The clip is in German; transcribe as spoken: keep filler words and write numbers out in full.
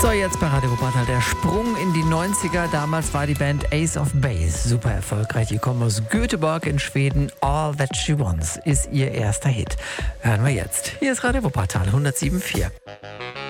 So, jetzt bei Radio Wuppertal der Sprung in die neunziger. Damals war die Band Ace of Base super erfolgreich. Die kommen aus Göteborg in Schweden. All That She Wants ist ihr erster Hit. Hören wir jetzt. Hier ist Radio Wuppertal hundertsieben Komma vier.